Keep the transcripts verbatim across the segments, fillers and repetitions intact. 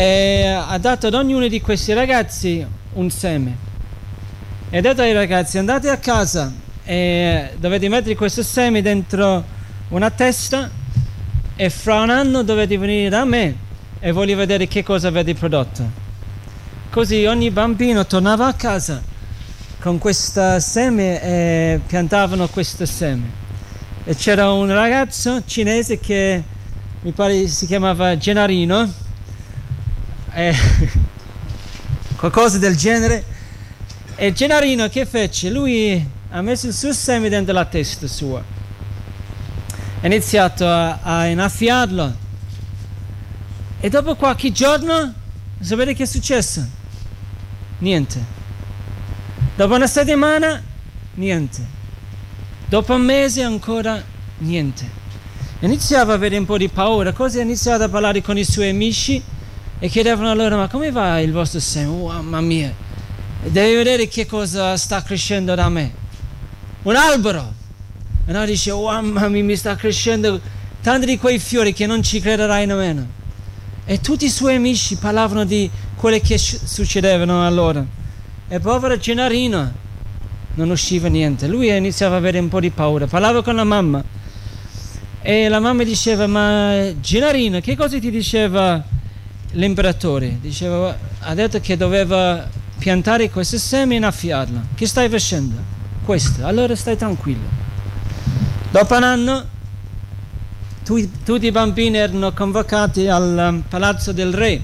e ha dato ad ognuno di questi ragazzi un seme e ha detto ai ragazzi: andate a casa e dovete mettere questo seme dentro una testa e fra un anno dovete venire da me e voglio vedere che cosa avete prodotto. Così ogni bambino tornava a casa con questo seme e piantavano questo seme. E c'era un ragazzo cinese che mi pare si chiamava Gennarino, eh, qualcosa del genere. E Gennarino che fece? Lui ha messo il suo seme dentro la testa sua, ha iniziato a, a innaffiarlo e dopo qualche giorno sapete che è successo? Niente. Dopo una settimana niente. Dopo un mese ancora niente. Iniziava a avere un po' di paura, così ha iniziato a parlare con i suoi amici e chiedevano a loro: ma come va il vostro seme? Oh, mamma mia, devi vedere che cosa sta crescendo da me. Un albero! E noi dice: oh, mamma mia, mi sta crescendo tanti di quei fiori che non ci crederai nemmeno. E tutti i suoi amici parlavano di quello che succedevano a loro. E povero Gennarino non usciva niente. Lui iniziava a avere un po' di paura. Parlava con la mamma e la mamma diceva: ma Gennarino, che cosa ti diceva l'imperatore? Diceva: ha detto che doveva piantare questo seme e innaffiarlo. Che stai facendo? Questo. Allora stai tranquillo. Dopo un anno tu, tutti i bambini erano convocati al um, palazzo del re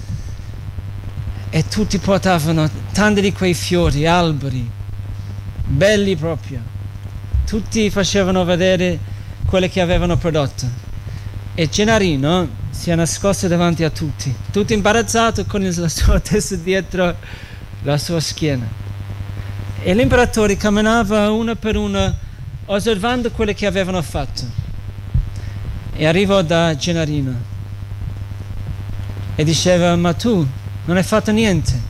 e tutti portavano tanti di quei fiori, alberi belli proprio. Tutti facevano vedere quello che avevano prodotto e Gennarino si è nascosto davanti a tutti, tutto imbarazzato con la sua testa dietro la sua schiena. E l'imperatore camminava uno per uno osservando quello che avevano fatto e arrivò da Gennarino e diceva: ma tu non hai fatto niente?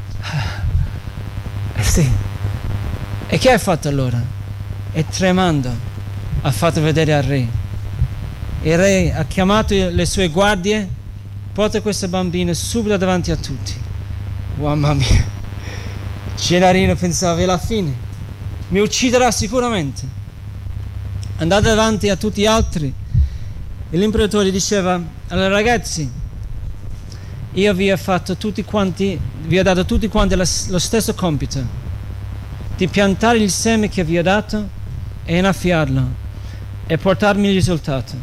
Eh sì. E che hai fatto allora? E tremando ha fatto vedere al re. Il re ha chiamato le sue guardie, porta questo bambino subito davanti a tutti. Mamma mia, Gennarino pensava: è la fine, mi ucciderà sicuramente. Andate davanti a tutti gli altri e l'imperatore diceva: allora ragazzi, io vi ho fatto tutti quanti, vi ho dato tutti quanti lo stesso compito di piantare il seme che vi ho dato e innaffiarlo e portarmi il risultato.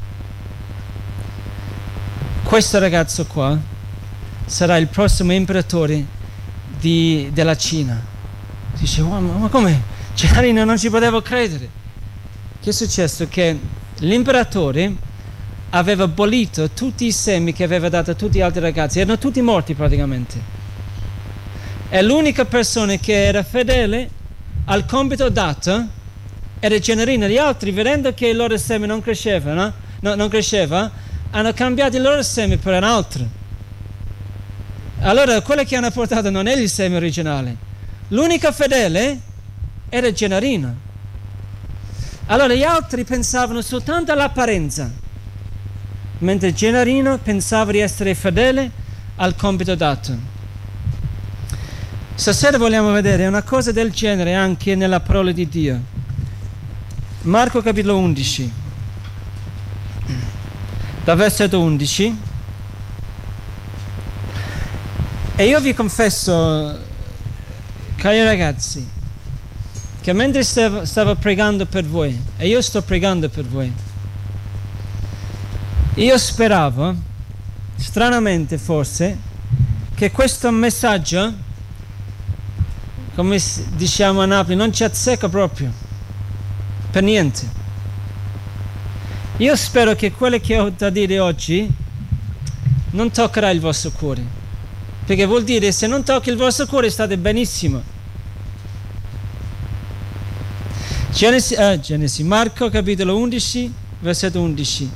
Questo ragazzo qua sarà il prossimo imperatore di, della Cina. Dice: ma, ma come? Gennarino non ci potevo credere. Che è successo? Che l'imperatore aveva abolito tutti i semi che aveva dato a tutti gli altri ragazzi, erano tutti morti praticamente. E l'unica persona che era fedele al compito dato era Gennarino. Gli altri, vedendo che il loro seme non cresceva, no? No, non cresceva, hanno cambiato il loro seme per un altro. Allora quello che hanno portato non è il seme originale. L'unico fedele era Gennarino. Allora gli altri pensavano soltanto all'apparenza, mentre Gennarino pensava di essere fedele al compito dato. Stasera vogliamo vedere una cosa del genere anche nella parola di Dio. Marco capitolo undici, da versetto undici. E io vi confesso, cari ragazzi, che mentre stavo, stavo pregando per voi, e io sto pregando per voi, io speravo, stranamente forse, che questo messaggio, come diciamo a Napoli, non ci azzecca proprio, per niente. Io spero che quello che ho da dire oggi non toccherà il vostro cuore, perché vuol dire, se non tocca il vostro cuore state benissimo. Genesi, eh, Genesi, Marco capitolo undici, versetto undici.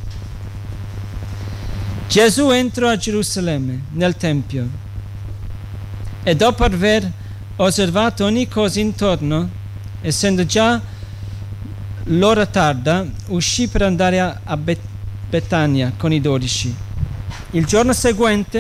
Gesù entrò a Gerusalemme, nel Tempio, e dopo aver osservato ogni cosa intorno, essendo già l'ora tarda, uscì per andare a, a Bet- Betania con i dodici. Il giorno seguente